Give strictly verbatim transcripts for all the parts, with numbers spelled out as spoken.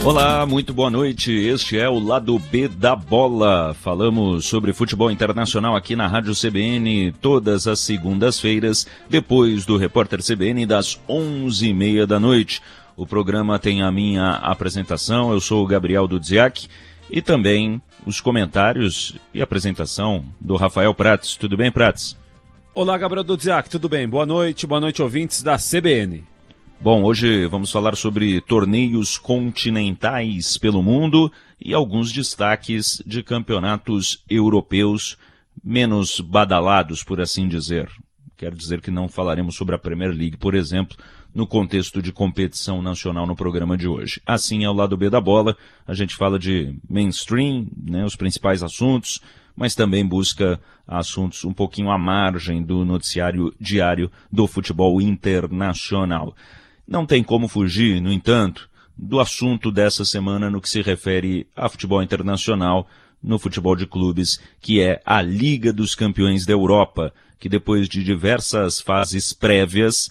Olá, muito boa noite. Este é o Lado B da Bola. Falamos sobre futebol internacional aqui na Rádio C B N todas as segundas-feiras, depois do Repórter C B N das onze e meia da noite. O programa tem a minha apresentação, eu sou o Gabriel Dudziak, e também os comentários e apresentação do Rafael Prats. Tudo bem, Prats? Olá, Gabriel Dudziak, tudo bem? Boa noite, boa noite, ouvintes da C B N. Bom, hoje vamos falar sobre torneios continentais pelo mundo e alguns destaques de campeonatos europeus menos badalados, por assim dizer. Quero dizer que não falaremos sobre a Premier League, por exemplo, no contexto de competição nacional no programa de hoje. Assim é o Lado B da Bola, a gente fala de mainstream, né, os principais assuntos, mas também busca assuntos um pouquinho à margem do noticiário diário do futebol internacional. Não tem como fugir, no entanto, do assunto dessa semana no que se refere a futebol internacional, no futebol de clubes, que é a Liga dos Campeões da Europa, que depois de diversas fases prévias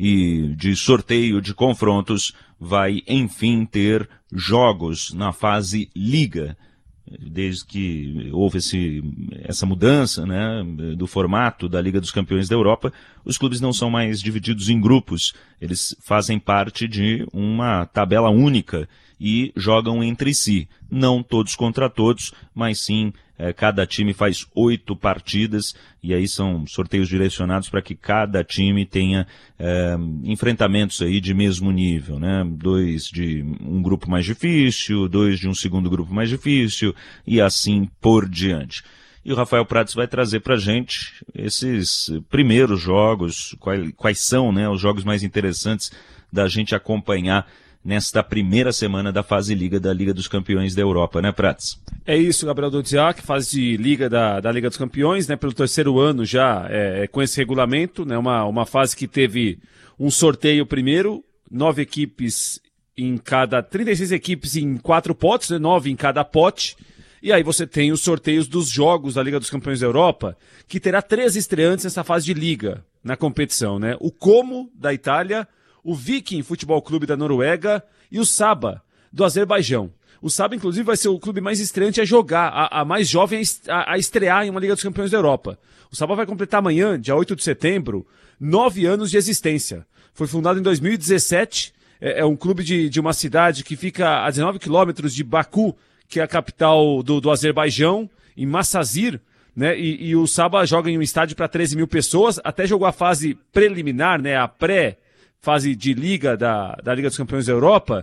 e de sorteio de confrontos, vai enfim ter jogos na fase Liga. Desde que houve esse, essa mudança, né, do formato da Liga dos Campeões da Europa, os clubes não são mais divididos em grupos, eles fazem parte de uma tabela única e jogam entre si, não todos contra todos, mas sim eh, cada time faz oito partidas e aí são sorteios direcionados para que cada time tenha eh, enfrentamentos aí de mesmo nível, né? Dois de um grupo mais difícil, dois de um segundo grupo mais difícil e assim por diante. E o Rafael Prats vai trazer para a gente esses primeiros jogos, quais, quais são, né, os jogos mais interessantes da gente acompanhar nesta primeira semana da fase Liga da Liga dos Campeões da Europa, né, Prats? É isso, Gabriel Dudziak, fase de Liga da, da Liga dos Campeões, né, pelo terceiro ano já é, com esse regulamento, né, uma, uma fase que teve um sorteio primeiro, nove equipes em cada, trinta e seis equipes em quatro potes, né, nove em cada pote, e aí você tem os sorteios dos jogos da Liga dos Campeões da Europa, que terá três estreantes nessa fase de Liga, na competição, né, o Como, da Itália, o Viking Futebol Clube da Noruega e o Saba, do Azerbaijão. O Saba, inclusive, vai ser o clube mais estreante a jogar, a, a mais jovem a, a estrear em uma Liga dos Campeões da Europa. O Saba vai completar amanhã, dia oito de setembro, nove anos de existência. Foi fundado em dois mil e dezessete, é, é um clube de, de uma cidade que fica a dezenove quilômetros de Baku, que é a capital do, do Azerbaijão, em Massazir, né? E, e o Saba joga em um estádio para treze mil pessoas, até jogou a fase preliminar, né? A pré fase de Liga da, da Liga dos Campeões da Europa,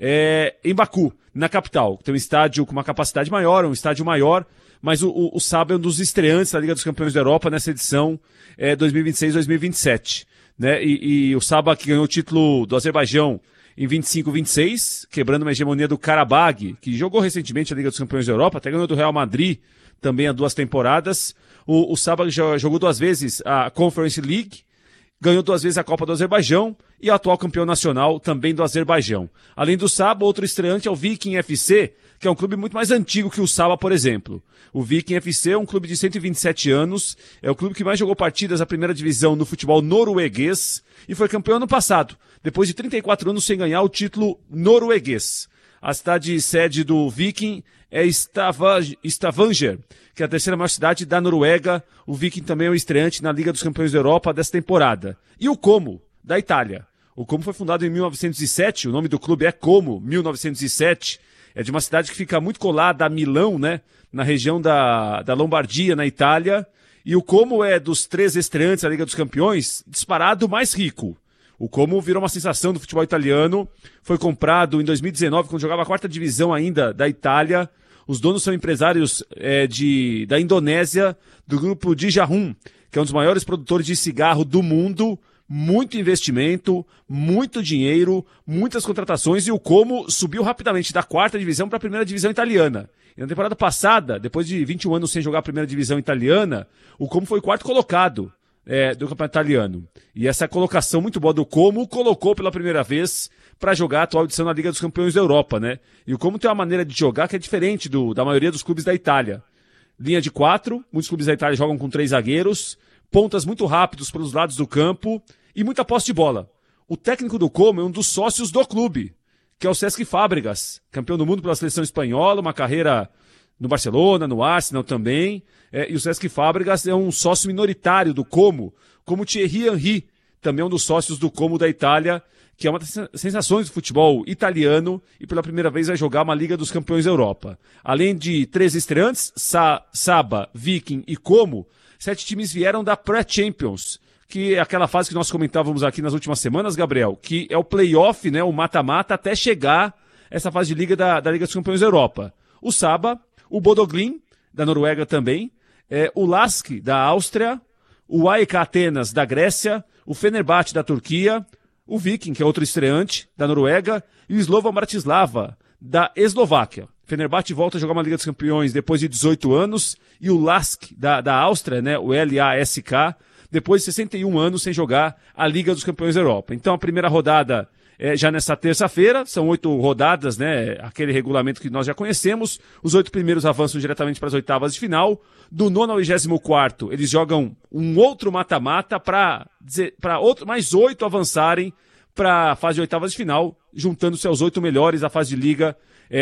é, em Baku, na capital. Tem um estádio com uma capacidade maior, um estádio maior, mas o, o, o Saba é um dos estreantes da Liga dos Campeões da Europa nessa edição é, dois mil e vinte e seis dois mil e vinte e sete. Né? E, e o Saba que ganhou o título do Azerbaijão em vinte e cinco vinte e seis, quebrando uma hegemonia do Karabag, que jogou recentemente a Liga dos Campeões da Europa, até ganhou do Real Madrid também há duas temporadas. O, o Saba já jogou duas vezes a Conference League, ganhou duas vezes a Copa do Azerbaijão e atual campeão nacional também do Azerbaijão. Além do Saba, outro estreante é o Viking F C, que é um clube muito mais antigo que o Saba, por exemplo. O Viking F C é um clube de cento e vinte e sete anos, é o clube que mais jogou partidas da primeira divisão no futebol norueguês e foi campeão ano passado, depois de trinta e quatro anos sem ganhar o título norueguês. A cidade sede do Viking é Stavanger, que é a terceira maior cidade da Noruega. O Viking também é o estreante na Liga dos Campeões da Europa dessa temporada. E o Como, da Itália. O Como foi fundado em mil novecentos e sete, o nome do clube é Como, mil novecentos e sete. É de uma cidade que fica muito colada a Milão, né? Na região da, da Lombardia, na Itália. E o Como é dos três estreantes da Liga dos Campeões, disparado mais rico. O Como virou uma sensação do futebol italiano, foi comprado em dois mil e dezenove, quando jogava a quarta divisão ainda da Itália. Os donos são empresários é, de, da Indonésia, do grupo Dijahum, que é um dos maiores produtores de cigarro do mundo. Muito investimento, muito dinheiro, muitas contratações, e o Como subiu rapidamente da quarta divisão para a primeira divisão italiana. E na temporada passada, depois de vinte e um anos sem jogar a primeira divisão italiana, o Como foi quarto colocado é, do campeonato italiano. E essa colocação muito boa do Como o colocou pela primeira vez para jogar a atual edição na Liga dos Campeões da Europa, né? E o Como tem uma maneira de jogar que é diferente do, da maioria dos clubes da Itália. Linha de quatro, muitos clubes da Itália jogam com três zagueiros, pontas muito rápidos pelos lados do campo e muita posse de bola. O técnico do Como é um dos sócios do clube, que é o Cesc Fábregas, campeão do mundo pela seleção espanhola, uma carreira no Barcelona, no Arsenal também, é, e o Cesc Fábregas é um sócio minoritário do Como, como Thierry Henry, também um dos sócios do Como da Itália, que é uma das sensações do futebol italiano e pela primeira vez vai jogar uma Liga dos Campeões da Europa. Além de três estreantes, Sa- Saba, Viking e Como, sete times vieram da Pré-Champions, que é aquela fase que nós comentávamos aqui nas últimas semanas, Gabriel, que é o play-off, né, o mata-mata, até chegar essa fase de Liga da, da Liga dos Campeões da Europa. O Saba, o Bodo Glimt, da Noruega também, é, o Lask, da Áustria, o A E K Atenas, da Grécia, o Fenerbahçe, da Turquia, o Viking, que é outro estreante, da Noruega, e o Slovan Bratislava, da Eslováquia. Fenerbahçe volta a jogar uma Liga dos Campeões depois de dezoito anos, e o Lask, da, da Áustria, né, o L A S K, depois de sessenta e um anos sem jogar a Liga dos Campeões da Europa. Então a primeira rodada é já nessa terça-feira, são oito rodadas, né, aquele regulamento que nós já conhecemos, os oito primeiros avançam diretamente para as oitavas de final, do nono ao vigésimo quarto eles jogam um outro mata-mata para mais oito avançarem para a fase de oitavas de final, juntando-se aos oito melhores da fase de Liga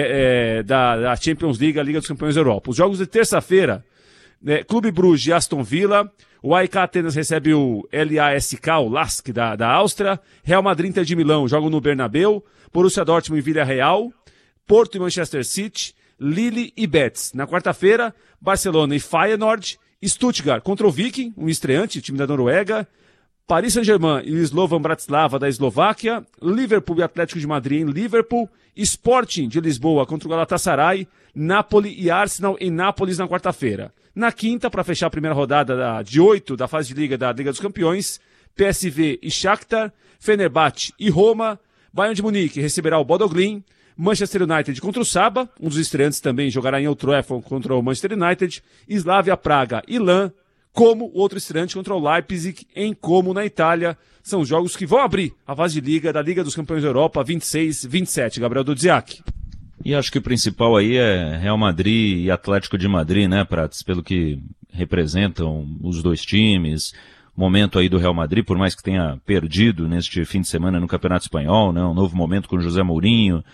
é, é, da, da Champions League, a Liga dos Campeões da Europa. Os jogos de terça-feira, é, Clube Bruges e Aston Villa, o A E K Atenas recebe o L A S K, o Lask da, da Áustria, Real Madrid e Inter de Milão jogam no Bernabéu, Borussia Dortmund e Villarreal, Porto e Manchester City, Lille e Betis. Na quarta-feira, Barcelona e Feyenoord, Stuttgart contra o Viking, um estreante, time da Noruega, Paris Saint-Germain e o Slovan Bratislava da Eslováquia, Liverpool e Atlético de Madrid em Liverpool, Sporting de Lisboa contra o Galatasaray, Napoli e Arsenal em Nápoles na quarta-feira. Na quinta, para fechar a primeira rodada da, de oito da fase de Liga da Liga dos Campeões, P S V e Shakhtar, Fenerbahçe e Roma, Bayern de Munique receberá o Bodo Glimt, Manchester United contra o Saba, um dos estreantes também jogará em Old Trafford contra o Manchester United, Slavia Praga e Lan, Como o outro estreante contra o Leipzig em Como na Itália. São jogos que vão abrir a fase de Liga da Liga dos Campeões da Europa vinte e seis vinte e sete, Gabriel Dudziak. E acho que o principal aí é Real Madrid e Atlético de Madrid, né, Prats? Pelo que representam os dois times. Momento aí do Real Madrid, por mais que tenha perdido neste fim de semana no Campeonato Espanhol, né? Um novo momento com o José Mourinho.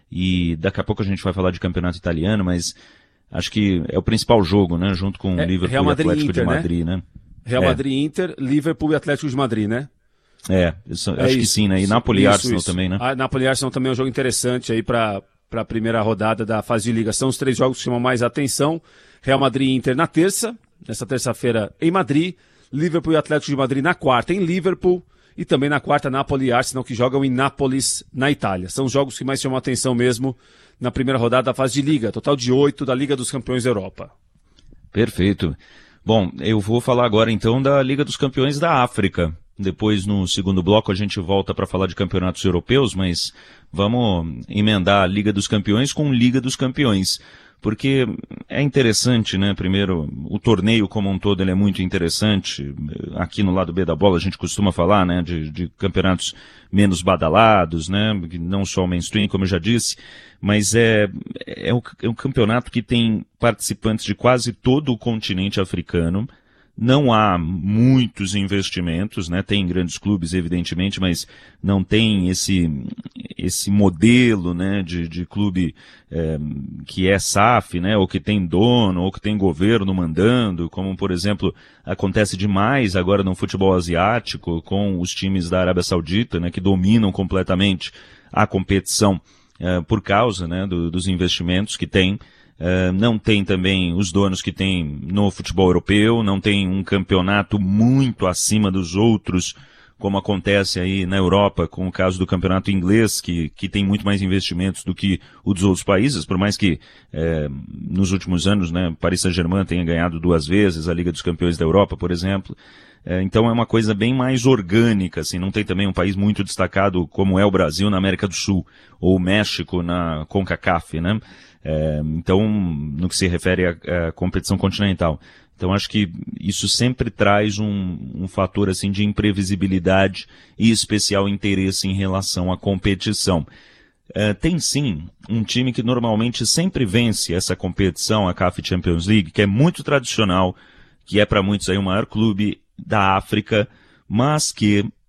E daqui a pouco a gente vai falar de Campeonato Italiano, mas acho que é o principal jogo, né? Junto com o é, Liverpool Real Madrid e Atlético Inter, de Madrid, né? né? Real é. Madrid Inter, Liverpool e Atlético de Madrid, né? É, isso, é acho isso, que sim, né? E Napoli e Arsenal isso. também, né? A Napoli e Arsenal também é um jogo interessante aí para para a primeira rodada da fase de Liga. São os três jogos que chamam mais atenção. Real Madrid e Inter na terça, nessa terça-feira em Madrid. Liverpool e Atlético de Madrid na quarta em Liverpool. E também na quarta, Napoli e Arsenal, que jogam em Nápoles, na Itália. São os jogos que mais chamam atenção mesmo na primeira rodada da fase de Liga. Total de oito da Liga dos Campeões da Europa. Perfeito. Bom, eu vou falar agora então da Liga dos Campeões da África. Depois, no segundo bloco, a gente volta para falar de campeonatos europeus, mas vamos emendar a Liga dos Campeões com Liga dos Campeões. Porque é interessante, né? Primeiro, o torneio como um todo ele é muito interessante. Aqui no lado B da bola a gente costuma falar, né? De, de campeonatos menos badalados, né? Não só o mainstream, como eu já disse. Mas é, é, um, é um campeonato que tem participantes de quase todo o continente africano. Não há muitos investimentos, né? Tem grandes clubes, evidentemente, mas não tem esse, esse modelo, né? De, de clube é, que é S A F, né? Ou que tem dono, ou que tem governo mandando, como, por exemplo, acontece demais agora no futebol asiático, com os times da Arábia Saudita, né? Que dominam completamente a competição é, por causa, né? Do, dos investimentos que tem. Uh, não tem também os donos que tem no futebol europeu, não tem um campeonato muito acima dos outros, como acontece aí na Europa, com o caso do campeonato inglês, que, que tem muito mais investimentos do que o dos outros países, por mais que eh, nos últimos anos, né, Paris Saint-Germain tenha ganhado duas vezes a Liga dos Campeões da Europa, por exemplo. Eh, então é uma coisa bem mais orgânica, assim, não tem também um país muito destacado como é o Brasil na América do Sul, ou o México na CONCACAF, né? É, então, no que se refere à, à competição continental. Então, acho que isso sempre traz um, um fator assim, de imprevisibilidade e especial interesse em relação à competição. É, tem sim um time que normalmente sempre vence essa competição, a C A F Champions League, que é muito tradicional, que é para muitos aí o maior clube da África, mas que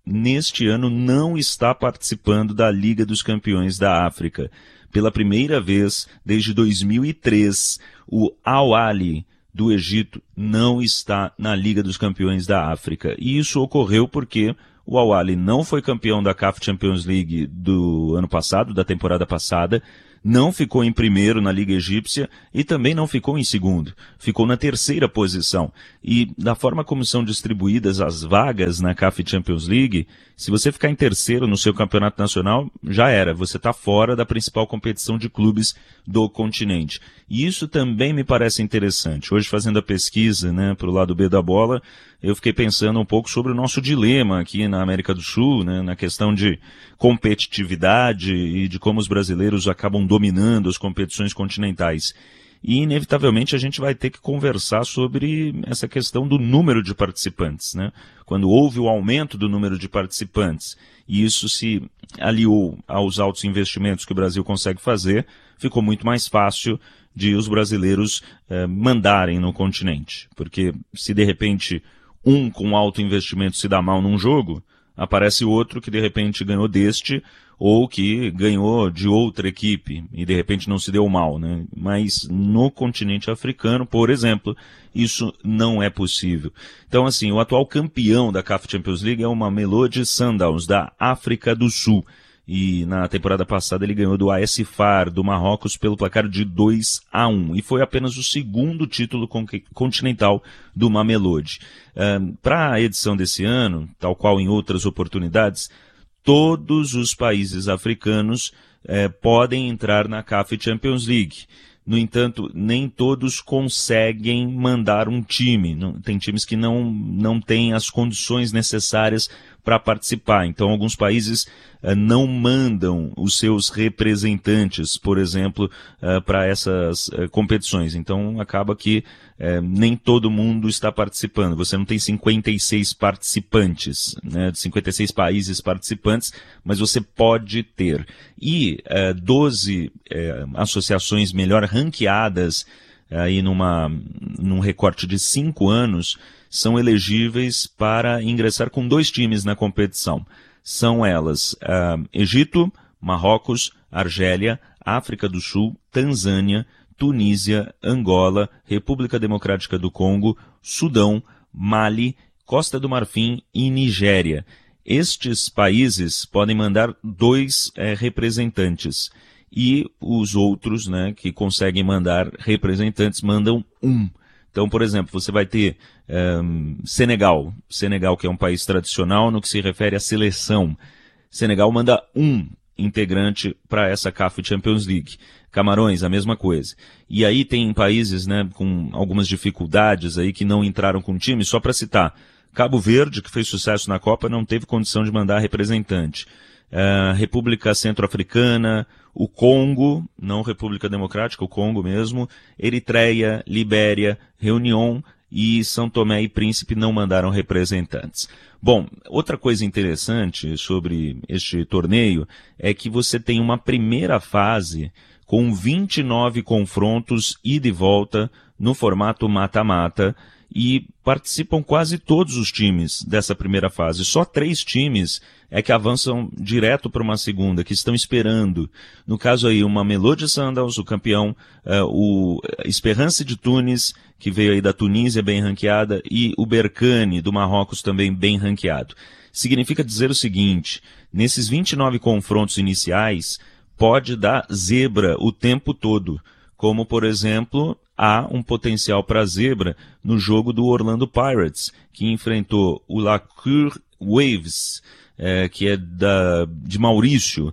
neste ano não está participando da Liga dos Campeões da África. Pela primeira vez desde dois mil e três, o Al Ahly do Egito não está na Liga dos Campeões da África. E isso ocorreu porque o Al Ahly não foi campeão da C A F Champions League do ano passado, da temporada passada, não ficou em primeiro na Liga Egípcia e também não ficou em segundo. Ficou na terceira posição. E da forma como são distribuídas as vagas na C A F Champions League, se você ficar em terceiro no seu campeonato nacional, já era. Você está fora da principal competição de clubes do continente. E isso também me parece interessante. Hoje, fazendo a pesquisa, né, para o lado B da bola, eu fiquei pensando um pouco sobre o nosso dilema aqui na América do Sul, né, na questão de competitividade e de como os brasileiros acabam dominando as competições continentais. E, inevitavelmente, a gente vai ter que conversar sobre essa questão do número de participantes, né? Quando houve o aumento do número de participantes, e isso se aliou aos altos investimentos que o Brasil consegue fazer, ficou muito mais fácil de os brasileiros eh, mandarem no continente. Porque se, de repente, um com alto investimento se dá mal num jogo, aparece outro que de repente ganhou deste ou que ganhou de outra equipe e de repente não se deu mal, né? Mas no continente africano, por exemplo, isso não é possível. Então, assim, o atual campeão da C A F Champions League é o Mamelodi Sundowns, da África do Sul. E na temporada passada ele ganhou do A S Far, do Marrocos, pelo placar de dois a um. E foi apenas o segundo título continental do Mamelodi. Um, Para a edição desse ano, tal qual em outras oportunidades, todos os países africanos eh, podem entrar na C A F Champions League. No entanto, nem todos conseguem mandar um time. Não, tem times que não, não têm as condições necessárias para participar. Então, alguns países uh, não mandam os seus representantes, por exemplo, uh, para essas uh, competições. Então, acaba que uh, nem todo mundo está participando. Você não tem cinquenta e seis participantes, né, cinquenta e seis países participantes, mas você pode ter. E uh, doze uh, associações melhor ranqueadas, aí numa, num recorte de cinco anos, são elegíveis para ingressar com dois times na competição. São elas uh, Egito, Marrocos, Argélia, África do Sul, Tanzânia, Tunísia, Angola, República Democrática do Congo, Sudão, Mali, Costa do Marfim e Nigéria. Estes países podem mandar dois eh, representantes. E os outros, né, que conseguem mandar representantes, mandam um. Então, por exemplo, você vai ter um, Senegal. Senegal, que é um país tradicional no que se refere à seleção. Senegal manda um integrante para essa C A F Champions League. Camarões, a mesma coisa. E aí tem países, né, com algumas dificuldades aí que não entraram com time, só para citar. Cabo Verde, que fez sucesso na Copa, não teve condição de mandar representante. Uh, República Centro-Africana, o Congo, não República Democrática, o Congo mesmo, Eritreia, Libéria, Reunião e São Tomé e Príncipe não mandaram representantes. Bom, outra coisa interessante sobre este torneio é que você tem uma primeira fase com vinte e nove confrontos ida e volta no formato mata-mata, e participam quase todos os times dessa primeira fase. Só três times é que avançam direto para uma segunda, que estão esperando. No caso aí, o Mamelodi Sundowns, o campeão, uh, o Esperance de Tunis, que veio aí da Tunísia, bem ranqueada, e o Berkane, do Marrocos, também bem ranqueado. Significa dizer o seguinte, nesses vinte e nove confrontos iniciais, pode dar zebra o tempo todo, como, por exemplo, há um potencial para zebra no jogo do Orlando Pirates, que enfrentou o Lacure Waves, é, que é da, de Maurício,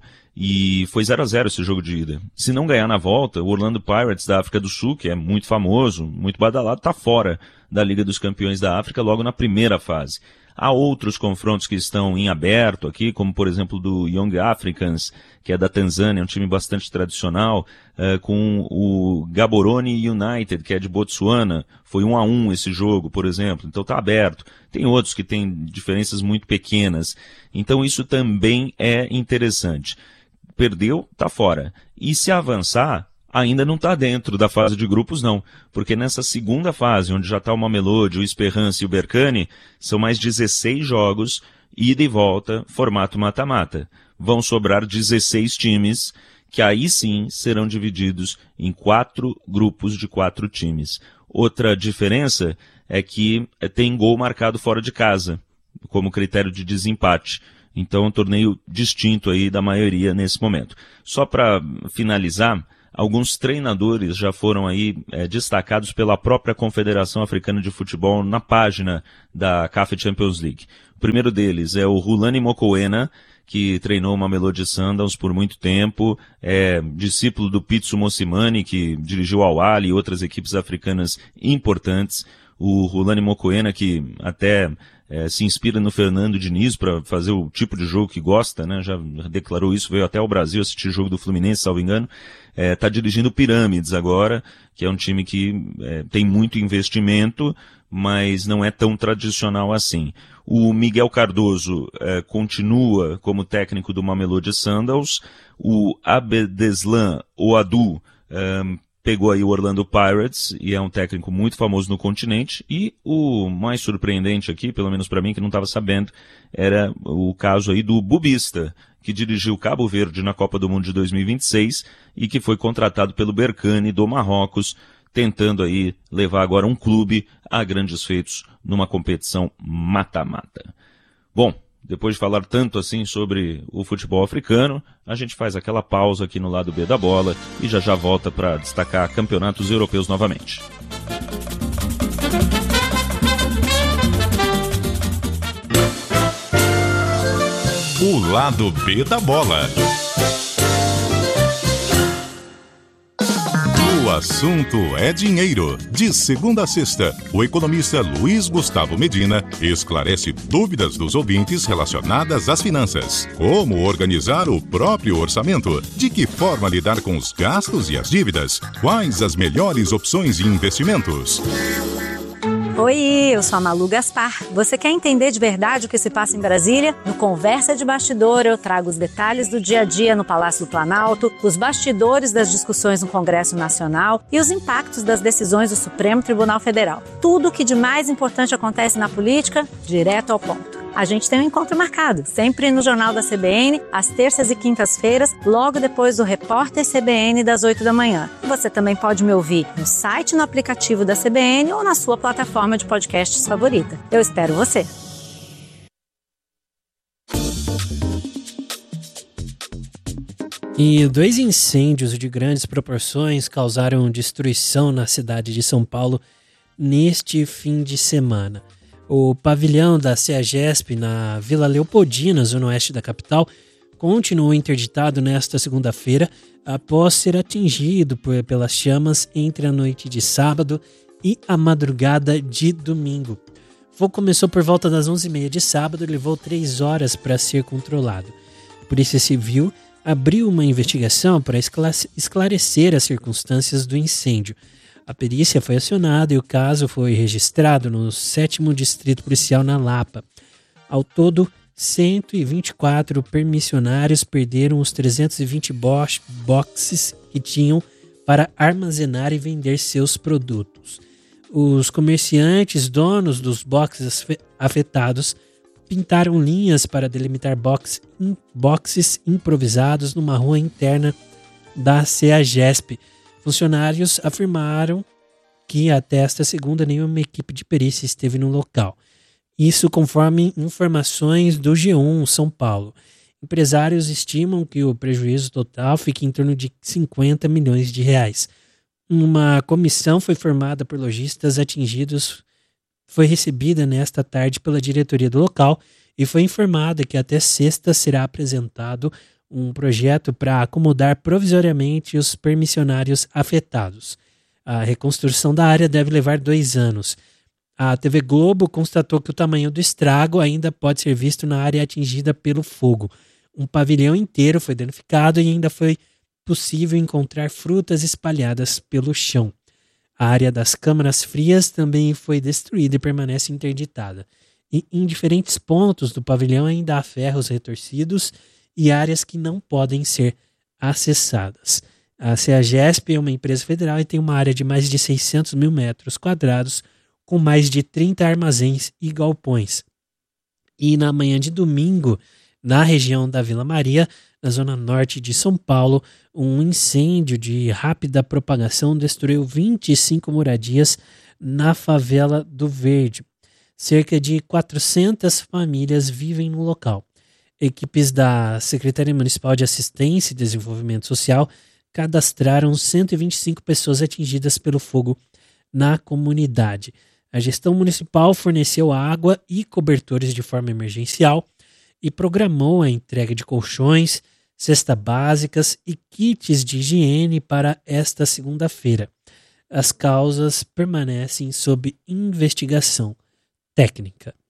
e foi zero a zero esse jogo de ida. Se não ganhar na volta, o Orlando Pirates da África do Sul, que é muito famoso, muito badalado, está fora da Liga dos Campeões da África logo na primeira fase. Há outros confrontos que estão em aberto aqui, como por exemplo do Young Africans, que é da Tanzânia, um time bastante tradicional, uh, com o Gaborone United, que é de Botsuana. Foi um a um esse jogo, por exemplo. Então está aberto. Tem outros que têm diferenças muito pequenas. Então isso também é interessante. Perdeu, está fora. E se avançar, ainda não está dentro da fase de grupos, não. Porque nessa segunda fase, onde já está o Mamelodi, o Esperance e o Berkane, são mais dezesseis jogos ida e volta, formato mata-mata. Vão sobrar dezesseis times, que aí sim serão divididos em quatro grupos de quatro times. Outra diferença é que tem gol marcado fora de casa, como critério de desempate. Então é um torneio distinto aí da maioria nesse momento. Só para finalizar, alguns treinadores já foram aí é, destacados pela própria Confederação Africana de Futebol na página da C A F Champions League. O primeiro deles é o Rulani Mokoena, que treinou o Mamelodi Sundowns por muito tempo, é discípulo do Pitso Mosimane, que dirigiu ao Al e outras equipes africanas importantes. O Rulani Mokoena, que até é, se inspira no Fernando Diniz para fazer o tipo de jogo que gosta, né? Já declarou isso, veio até ao Brasil assistir o jogo do Fluminense, salvo engano. Está é, dirigindo Pirâmides agora, que é um time que é, tem muito investimento, mas não é tão tradicional assim. O Miguel Cardoso é, continua como técnico do Mamelodi Sundowns. O Abdeslam Ouadou é, pegou aí o Orlando Pirates e é um técnico muito famoso no continente. E o mais surpreendente aqui, pelo menos para mim que não estava sabendo, era o caso aí do Bubista, que dirigiu Cabo Verde na Copa do Mundo de dois mil e vinte e seis e que foi contratado pelo Berkane do Marrocos, tentando aí levar agora um clube a grandes feitos numa competição mata-mata. Bom, depois de falar tanto assim sobre o futebol africano, a gente faz aquela pausa aqui no lado B da bola e já já volta para destacar campeonatos europeus novamente. O lado B da bola. O assunto é dinheiro. De segunda a sexta, o economista Luiz Gustavo Medina esclarece dúvidas dos ouvintes relacionadas às finanças. Como organizar o próprio orçamento? De que forma lidar com os gastos e as dívidas? Quais as melhores opções de investimentos? Oi, eu sou a Malu Gaspar. Você quer entender de verdade o que se passa em Brasília? No Conversa de Bastidor eu trago os detalhes do dia a dia no Palácio do Planalto, os bastidores das discussões no Congresso Nacional e os impactos das decisões do Supremo Tribunal Federal. Tudo o que de mais importante acontece na política, direto ao ponto. A gente tem um encontro marcado, sempre no Jornal da C B N, às terças e quintas-feiras, logo depois do Repórter C B N das oito da manhã. Você também pode me ouvir no site, no aplicativo da C B N ou na sua plataforma de podcasts favorita. Eu espero você! E dois incêndios de grandes proporções causaram destruição na cidade de São Paulo neste fim de semana. O pavilhão da CEAGESP na Vila Leopoldina, zona oeste da capital, continuou interditado nesta segunda-feira após ser atingido por, pelas chamas entre a noite de sábado e a madrugada de domingo. O fogo começou por volta das onze e meia de sábado e levou três horas para ser controlado. A Polícia Civil abriu uma investigação para esclarecer as circunstâncias do incêndio. A perícia foi acionada e o caso foi registrado no sétimo Distrito Policial na Lapa. Ao todo, cento e vinte e quatro permissionários perderam os trezentos e vinte boxes que tinham para armazenar e vender seus produtos. Os comerciantes, donos dos boxes afetados, pintaram linhas para delimitar box, boxes improvisados numa rua interna da CEAGESP. Funcionários afirmaram que até esta segunda nenhuma equipe de perícia esteve no local. Isso conforme informações do G um São Paulo. Empresários estimam que o prejuízo total fique em torno de cinquenta milhões de reais. Uma comissão foi formada por lojistas atingidos, foi recebida nesta tarde pela diretoria do local e foi informada que até sexta será apresentado um projeto para acomodar provisoriamente os permissionários afetados. A reconstrução da área deve levar dois anos. A T V Globo constatou que o tamanho do estrago ainda pode ser visto na área atingida pelo fogo. Um pavilhão inteiro foi danificado e ainda foi possível encontrar frutas espalhadas pelo chão. A área das câmaras frias também foi destruída e permanece interditada. E em diferentes pontos do pavilhão ainda há ferros retorcidos e áreas que não podem ser acessadas. A CEAGESP é uma empresa federal e tem uma área de mais de seiscentos mil metros quadrados, com mais de trinta armazéns e galpões. E na manhã de domingo, na região da Vila Maria, na zona norte de São Paulo, um incêndio de rápida propagação destruiu vinte e cinco moradias na favela do Verde. Cerca de quatrocentas famílias vivem no local. Equipes da Secretaria Municipal de Assistência e Desenvolvimento Social cadastraram cento e vinte e cinco pessoas atingidas pelo fogo na comunidade. A gestão municipal forneceu água e cobertores de forma emergencial e programou a entrega de colchões, cestas básicas e kits de higiene para esta segunda-feira. As causas permanecem sob investigação técnica.